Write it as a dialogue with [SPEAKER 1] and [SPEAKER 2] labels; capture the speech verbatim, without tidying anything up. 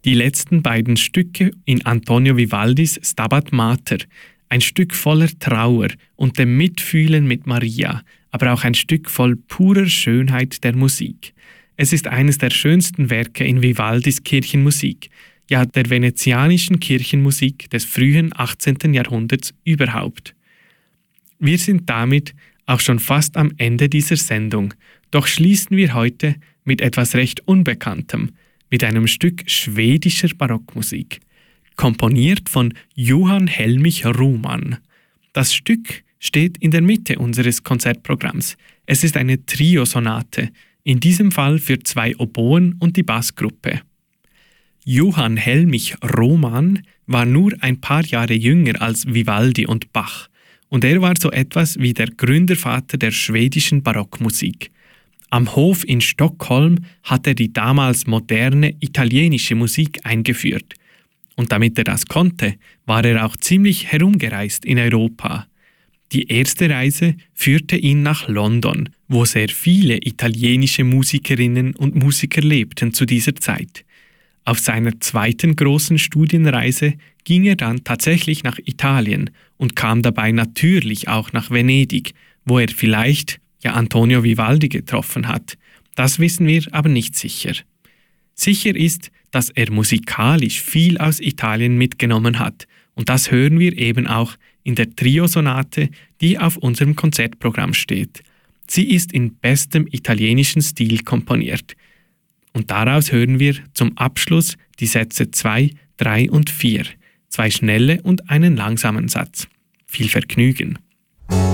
[SPEAKER 1] Die letzten beiden Stücke in Antonio Vivaldis Stabat Mater, ein Stück voller Trauer und dem Mitfühlen mit Maria, aber auch ein Stück voll purer Schönheit der Musik. Es ist eines der schönsten Werke in Vivaldis Kirchenmusik, ja der venezianischen Kirchenmusik des frühen achtzehnten Jahrhunderts überhaupt. Wir sind damit auch schon fast am Ende dieser Sendung, doch schließen wir heute mit etwas recht Unbekanntem, mit einem Stück schwedischer Barockmusik, komponiert von Johann Helmich Roman. Das Stück steht in der Mitte unseres Konzertprogramms. Es ist eine Triosonate, in diesem Fall für zwei Oboen und die Bassgruppe. Johann Helmich Roman war nur ein paar Jahre jünger als Vivaldi und Bach und er war so etwas wie der Gründervater der schwedischen Barockmusik. Am Hof in Stockholm hat er die damals moderne italienische Musik eingeführt. Und damit er das konnte, war er auch ziemlich herumgereist in Europa. Die erste Reise führte ihn nach London, wo sehr viele italienische Musikerinnen und Musiker lebten zu dieser Zeit. Auf seiner zweiten großen Studienreise ging er dann tatsächlich nach Italien und kam dabei natürlich auch nach Venedig, wo er vielleicht ja Antonio Vivaldi getroffen hat. Das wissen wir aber nicht sicher. Sicher ist, dass er musikalisch viel aus Italien mitgenommen hat und das hören wir eben auch in der Triosonate, die auf unserem Konzertprogramm steht. Sie ist in bestem italienischen Stil komponiert. Und daraus hören wir zum Abschluss die Sätze zwei, drei und vier, zwei schnelle und einen langsamen Satz. Viel Vergnügen!